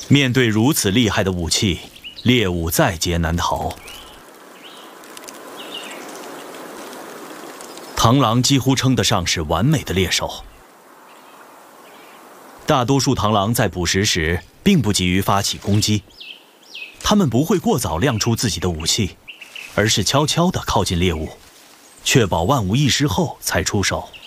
面对如此厉害的武器，猎物在劫难逃。螳螂几乎称得上是完美的猎手。大多数螳螂在捕食时并不急于发起攻击，它们不会过早亮出自己的武器，而是悄悄地靠近猎物，确保万无一失后才出手。